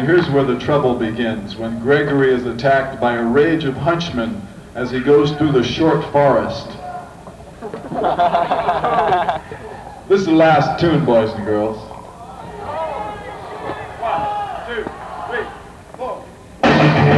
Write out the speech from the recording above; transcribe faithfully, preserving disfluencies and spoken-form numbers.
And here's where the trouble begins, when Gregory is attacked by a rage of hunchmen as he goes through the short forest. This is the last tune, boys and girls.